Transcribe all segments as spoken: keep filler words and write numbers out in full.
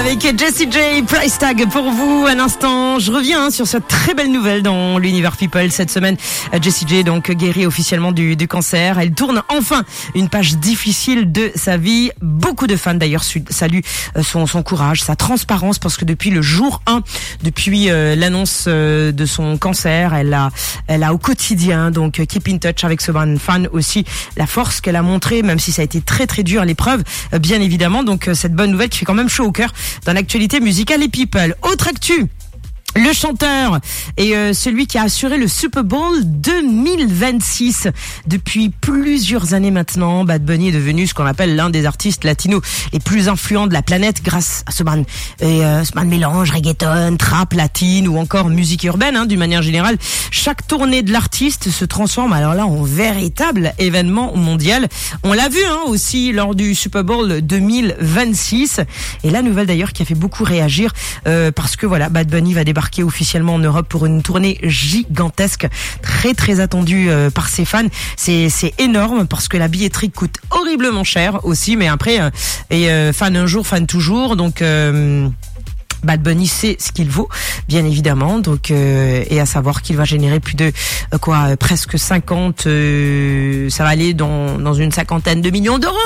Avec Jessie J, Price Tag pour vous. Un instant, je reviens sur cette très belle nouvelle dans l'univers People cette semaine. Jessie J, donc guérie officiellement du, du cancer. Elle tourne enfin une page difficile de sa vie. Beaucoup de fans d'ailleurs saluent son, son courage, sa transparence, parce que depuis le jour un, depuis euh, l'annonce euh, de son cancer, elle a, elle a au quotidien donc keep in touch avec ce fan aussi, la force qu'elle a montrée, même si ça a été très très dur à l'épreuve, euh, bien évidemment. Donc euh, cette bonne nouvelle qui fait quand même chaud au cœur dans l'actualité musicale et people. Autre actu. Le chanteur et euh, celui qui a assuré le Super Bowl deux mille vingt-six. Depuis plusieurs années maintenant, Bad Bunny est devenu ce qu'on appelle l'un des artistes latinos les plus influents de la planète grâce à ce man, et, euh, ce man mélange reggaeton, trap, latine ou encore musique urbaine, hein, d'une manière générale. Chaque tournée de l'artiste se transforme alors là en véritable événement mondial. On l'a vu hein, aussi lors du Super Bowl deux mille vingt-six. Et la nouvelle d'ailleurs qui a fait beaucoup réagir euh, parce que voilà, Bad Bunny va débarquer officiellement en Europe pour une tournée gigantesque, très très attendue euh, par ses fans. C'est c'est énorme parce que la billetterie coûte horriblement cher aussi, mais après euh, et euh, fan un jour, fan toujours. Donc euh, Bad Bunny sait ce qu'il vaut, bien évidemment. Donc euh, et à savoir qu'il va générer plus de euh, quoi, presque cinquante, euh, ça va aller dans dans une cinquantaine de millions d'euros.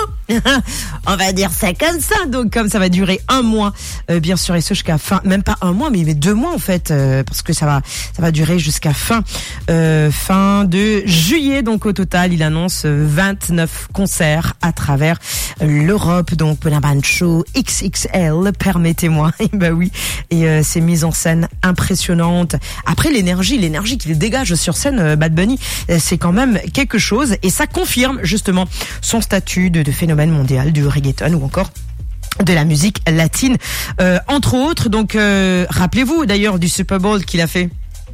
On va dire ça comme ça. Donc comme ça va durer un mois, euh, bien sûr, et ce jusqu'à fin, même pas un mois, mais, mais deux mois en fait, euh, parce que ça va ça va durer jusqu'à fin euh, fin de juillet. Donc au total, il annonce vingt-neuf concerts à travers l'Europe. Donc Bonaban Show X X L, permettez-moi. Et ben oui. Et euh, ces mises en scène impressionnantes. Après l'énergie, l'énergie qu'il dégage sur scène, euh, Bad Bunny, euh, c'est quand même quelque chose. Et ça confirme justement son statut de, de phénomène mondial du reggaeton ou encore de la musique latine, euh, entre autres. Donc, euh, rappelez-vous d'ailleurs du Super Bowl qu'il a fait.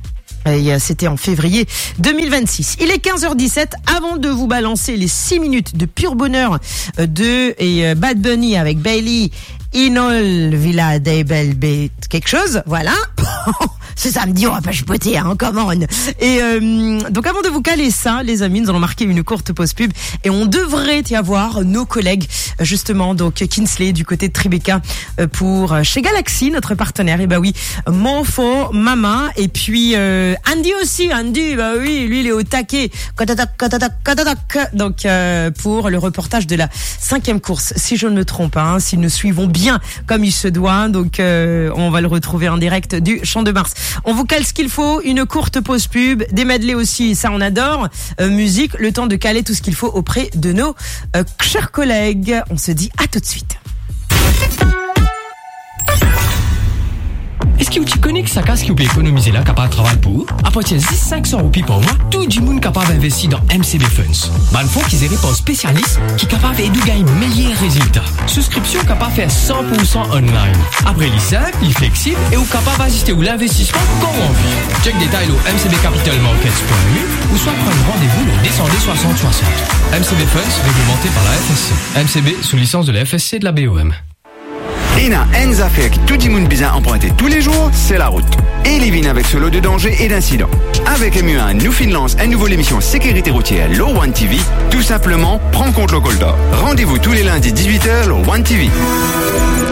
C'était en février deux mille vingt-six. Il est quinze heures dix-sept. Avant de vous balancer les six minutes de pur bonheur de et Bad Bunny avec Bailey Inol Villa des Belles Bêtes, quelque chose, voilà. Ce samedi, on va pas chipoter, hein, come on. Et euh, donc avant de vous caler ça, les amis, nous allons marquer une courte pause pub et on devrait y avoir nos collègues, justement, donc Kinsley du côté de Tribeca pour chez Galaxy, notre partenaire. Et bah oui, Monfo, Mama, et puis euh, Andy aussi, Andy, bah oui, lui il est au taquet. Donc euh, pour le reportage de la cinquième course, si je ne me trompe, hein, si nous suivons bien comme il se doit. Donc euh, on va le retrouver en direct du Champ de Mars. On vous cale ce qu'il faut, une courte pause pub, des medley aussi, ça on adore, euh, musique, le temps de caler tout ce qu'il faut auprès de nos euh, chers collègues. On se dit à tout de suite. Est-ce que tu connais que ça casse qui peut économiser là, capable de travailler pour? À partir de cinq cents roupies par mois, tout le monde capable d'investir dans M C B Funds. Bah, le fonds qui est géré par un spécialiste qui est capable d'aider à gagner meilleurs résultats. Souscription capable de faire cent pour cent online. Après, il est simple, il est flexible et vous capable d'assister à l'investissement comme envie. Check détail au m c b capital markets point u ou soit prendre rendez-vous au descendez soixante soixante. M C B Funds, réglementé par la F S C. M C B sous licence de la F S C de la B O M. Ina Enza fait que tout le monde bien emprunté tous les jours, c'est la route. Et Livine avec ce lot de dangers et d'incidents. Avec M U un, nous finance un nouveau l'émission Sécurité routière, le One T V. Tout simplement, prends compte le colta. Rendez-vous tous les lundis dix-huit heures, le One T V.